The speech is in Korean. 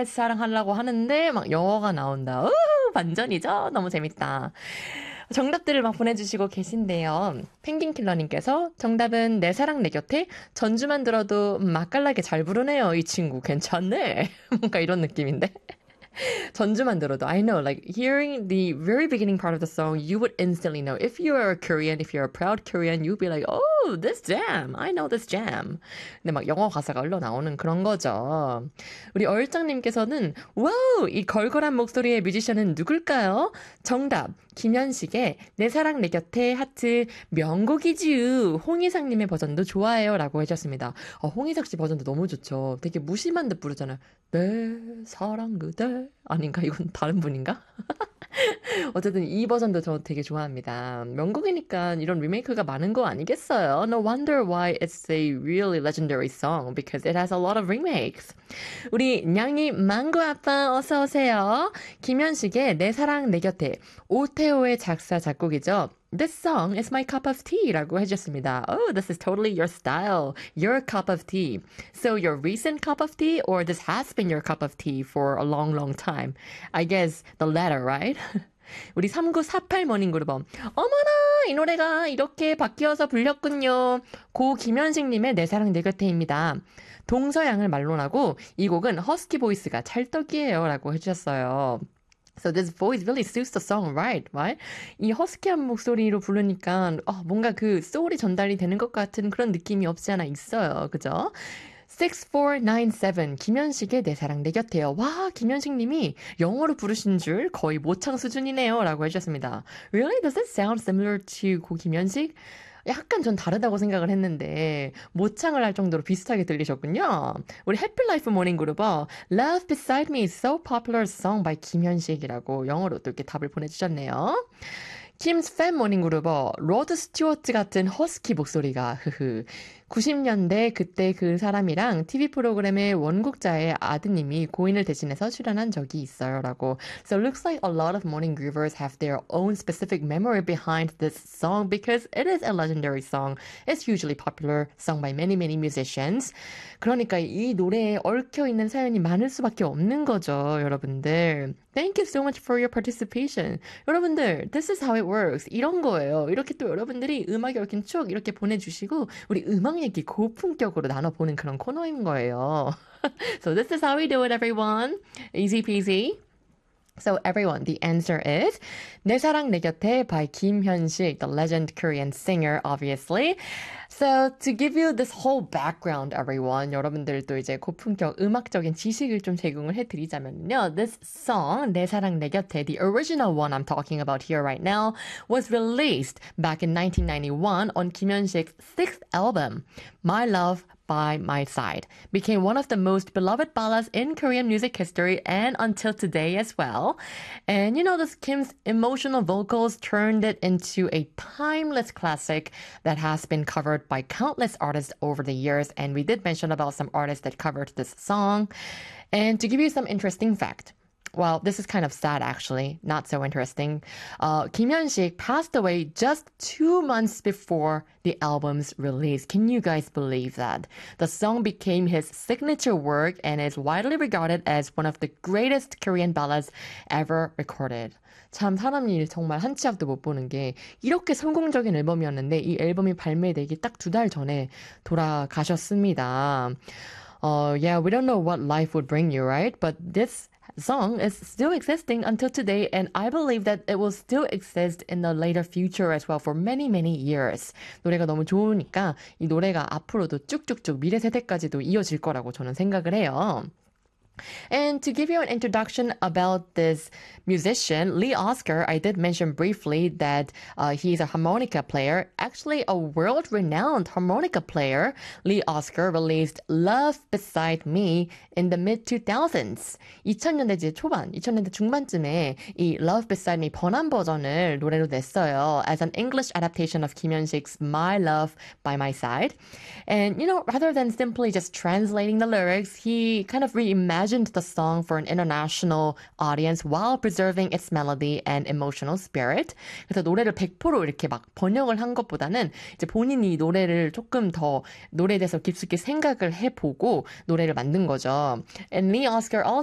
사랑하려고 하는데 막 영어가 나온다. 반전이죠? 너무 재밌다. 정답들을 막 보내주시고 계신데요. 펭귄킬러님께서 정답은 내 사랑 내 곁에 전주만 들어도 맛깔나게 잘 부르네요. 이 친구 괜찮네. 뭔가 이런 느낌인데. 전주만 들어도 I know, like hearing the very beginning part of the song, you would instantly know. If you're a Korean, if you're a proud Korean, you'd be like, oh, this jam. I know this jam. 근데 막 영어 가사가 흘러나오는 그런 거죠. 우리 얼짱님께서는 와우, 이 걸걸한 목소리의 뮤지션은 누굴까요? 정답, 김현식의 내 사랑 내 곁에 하트 명곡이지요. 홍희상님의 버전도 좋아해요 라고 해주셨습니다. 홍희석 씨 버전도 너무 좋죠. 되게 무심한 듯 부르잖아요. 내 사랑 그대 아닌가? 이건 다른 분인가? 어쨌든 이 버전도 저 되게 좋아합니다. 명곡이니까 이런 리메이크가 많은 거 아니겠어요? No wonder why it's a really legendary song because it has a lot of remakes. 우리 냥이 망고 아빠 어서 오세요. 김현식의 내 사랑 내 곁에 오테오의 작사 작곡이죠. This song is my cup of tea 라고 해주셨습니다. Oh, this is totally your style. Your cup of tea. So your recent cup of tea or this has been your cup of tea for a long, long time? I guess the latter, right? 우리 3948 모닝그룹 어머나 이 노래가 이렇게 바뀌어서 불렸군요. 고 김현식님의 내 사랑 내 곁에입니다. 동서양을 말론하고 이 곡은 허스키 보이스가 찰떡이에요 라고 해주셨어요. So this voice really suits the song, right? 이 허스키한 목소리로 부르니까 뭔가 그 소울이 전달이 되는 것 같은 그런 느낌이 없지 않아 있어요. 그죠? 6497 김현식의 내 사랑 내 곁에요. 와, 김현식 님이 영어로 부르신 줄 거의 모창 수준이네요 라고 해주셨습니다. Really? Does it sound similar to 고 김현식? 약간 전 다르다고 생각을 했는데 모창을 할 정도로 비슷하게 들리셨군요. 우리 해피라이프 모닝그룹 Love Beside Me is so popular song by 김현식이라고 영어로 또 이렇게 답을 보내주셨네요. 김스 팬 모닝그룹 로드 스튜어트 같은 허스키 목소리가 90년대 그때 그 사람이랑 TV 프로그램의 원곡자의 아드님이 고인을 대신해서 출연한 적이 있어요 라고. So it looks like a lot of morning groovers have their own specific memory behind this song because it is a legendary song. It's hugely popular, sung by many, many musicians. 그러니까 이 노래에 얽혀있는 사연이 많을 수밖에 없는 거죠, 여러분들. Thank you so much for your participation. 여러분들, this is how it works. 이런 거예요. 이렇게 또 여러분들이 음악에 얽힌 추억 이렇게 보내주시고 우리 음악 얘기 고품격으로 나눠보는 그런 코너인 거예요. So this is how we do it, everyone. Easy peasy. So everyone, the answer is 내 사랑 내 곁에 by 김현식, the legend Korean singer, obviously. So to give you this whole background, everyone, 여러분들도 이제 고품격 음악적인 지식을 좀 제공을 해드리자면요. This song, 내 사랑 내 곁에, the original one I'm talking about here right now, was released back in 1991 on 김현식's sixth album, My Love by My Side, became one of the most beloved ballads in Korean music history and until today as well. And you know, this Kim's emotional vocals turned it into a timeless classic that has been covered by countless artists over the years. And we did mention about some artists that covered this song. And to give you some interesting fact, well, this is kind of sad actually, not so interesting. Kim Hyun-sik passed away just 2 months before the album's release. Can you guys believe that? The song became his signature work and is widely regarded as one of the greatest Korean ballads ever recorded. 참 사람이 정말 한 치 앞도 못 보는 게 이렇게 성공적인 앨범이었는데 이 앨범이 발매되기 딱 2달 전에 돌아가셨습니다. Yeah, we don't know what life would bring you, right? But this song is still existing until today, and I believe that it will still exist in the later future as well for many, many years. 노래가 너무 좋으니까 이 노래가 앞으로도 쭉쭉쭉 미래 세대까지도 이어질 거라고 저는 생각을 해요. And to give you an introduction about this musician, Lee Oscar, I did mention briefly that he's a harmonica player, actually a world-renowned harmonica player. Lee Oscar released Love Beside Me in the mid-2000s. 2000년대 초반, 2000년대 중반쯤에 이 Love Beside Me 번안 버전을 노래로 냈어요. As an English adaptation of Kim Hyun-sik's My Love by My Side. And, you know, rather than simply just translating the lyrics, he kind of reimagined the song for an international audience while preserving its melody and emotional spirit. 그래서 노래를 100% 이렇게 막 번역을 한 것보다는 이제 본인이 노래를 조금 더 노래에 대해서 깊숙이 생각을 해보고 노래를 만든 거죠. And Lee Oscar